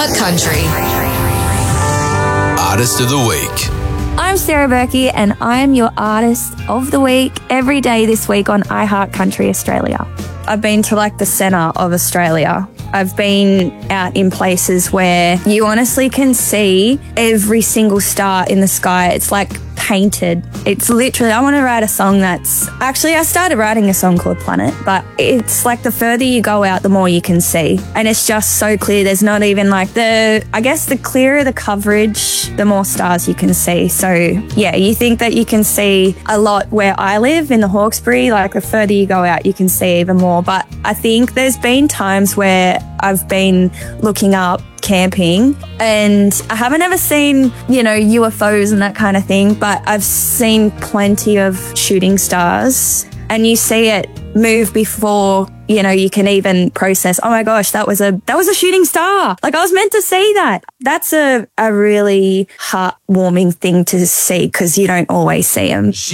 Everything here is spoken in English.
iHeart Country. Artist of the Week. I'm Sarah Berkey and I'm your Artist of the Week every day this week on iHeart Country Australia. I've been to the centre of Australia. I've been out in places where you honestly can see every single star in the sky. It's painted. It's literally, I want to write a song that's, actually I started writing a song called Planet, but it's the further you go out, the more you can see. And it's just so clear. There's not even the clearer the coverage, the more stars you can see. So yeah, you think that you can see a lot where I live in the Hawkesbury, the further you go out, you can see even more. But I think there's been times where I've been looking up camping and I haven't ever seen, UFOs and that kind of thing, but I've seen plenty of shooting stars and you see it move before, you can even process, oh my gosh, that was a shooting star. I was meant to see that. That's a really heartwarming thing to see because you don't always see them.